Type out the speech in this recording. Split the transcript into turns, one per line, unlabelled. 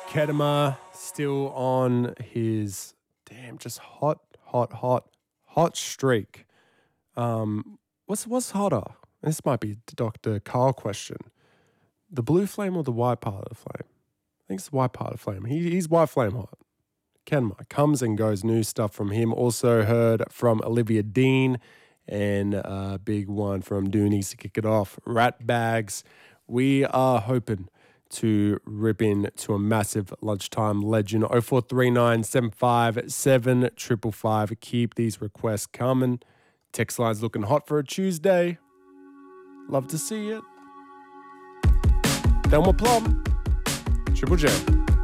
Kedema still on his just hot streak. What's hotter? This might be the Dr. Carl question. The blue flame or the white part of the flame? I think it's the white part of the flame. He's white flame hot. Kedema comes and goes. New stuff from him. Also heard from Olivia Dean and a big one from Doonies to kick it off. Rat Bags. We are hoping to rip into a massive lunchtime legend. 0439 757 555. Keep these requests coming. Text line's looking hot for a Tuesday. Love to see it. Thelma Plum. Triple J.